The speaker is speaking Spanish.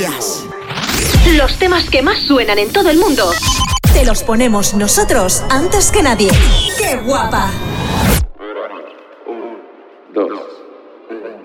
Canarias. Los temas que más suenan en todo el mundo. Te los ponemos nosotros antes que nadie. ¡Qué guapa! 1, 2.